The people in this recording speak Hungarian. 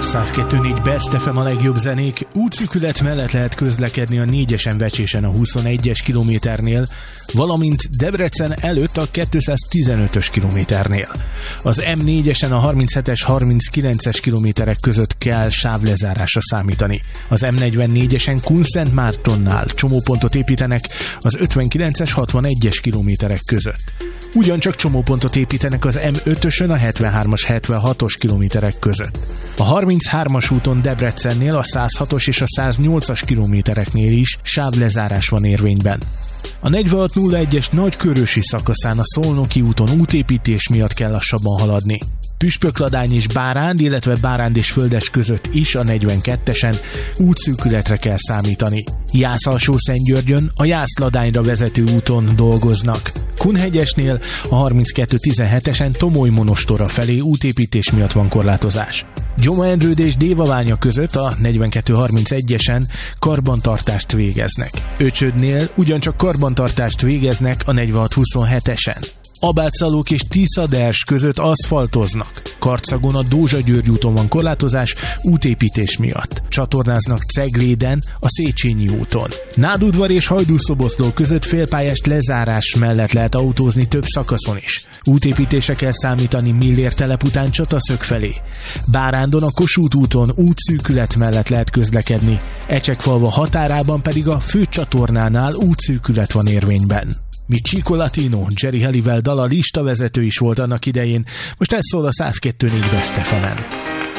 102.4 Best FM a legjobb zenék. Útszűkület mellett lehet közlekedni a 4-esen Vecsésen a 21-es kilométernél, valamint Debrecen előtt a 215-ös kilométernél. Az M4-esen a 37-es, 39-es kilométerek között kell sávlezárásra számítani. Az M44-esen Kunszentmártonnál csomópontot építenek az 59-es, 61-es kilométerek között. Ugyancsak csomópontot építenek az M5-ösön a 73-as, 76-os kilométerek között. A 33-as úton Debrecennél a 106-os és a 108-as kilométereknél is sávlezárás van érvényben. A 4601-es nagykörösi szakaszán a Szolnoki úton útépítés miatt kell lassabban haladni. Püspökladány és Báránd, illetve Báránd és Földes között is a 42-esen útszűkületre kell számítani. Jász-Alsó-Szentgyörgyön a Jász-Ladányra vezető úton dolgoznak. Kunhegyesnél a 3217-esen Tomoly-Monostora felé útépítés miatt van korlátozás. Gyoma-Endrőd és Dévaványa között a 4231-esen karbantartást végeznek. Öcsödnél ugyancsak karbantartást végeznek a 4627-esen. Abátszalók és Tiszaders között aszfaltoznak. Karcagon a Dózsa-György úton van korlátozás útépítés miatt. Csatornáznak Cegléden a Széchenyi úton. Nádudvar és Hajdúszoboszló között félpályás lezárás mellett lehet autózni több szakaszon is. Útépítésre kell számítani Millér telep után Csataszög felé. Bárándon a Kossuth úton útszűkület mellett lehet közlekedni. Ecsekfalva határában pedig a főcsatornánál útszűkület van érvényben. Michiko Latino, Jerry Halliwell dala listavezető is volt annak idején, most ez szól a 102.4 Best FM-en.